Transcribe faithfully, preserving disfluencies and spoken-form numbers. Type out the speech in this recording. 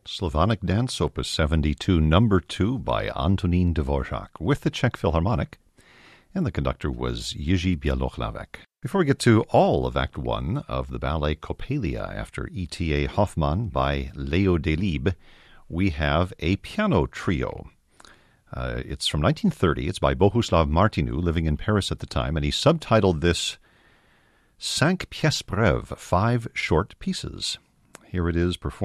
Slavonic Dance, Opus seventy-two, Number two by Antonín Dvorak, with the Czech Philharmonic, and the conductor was Jiří Bělohlavek. Before we get to all of Act One of the ballet Coppelia after E T A Hoffmann by Leo Delibes, we have a piano trio. Uh, it's from nineteen thirty. It's by Bohuslav Martinu, living in Paris at the time, and he subtitled this Cinq pièces brèves, five short pieces. Here it is performed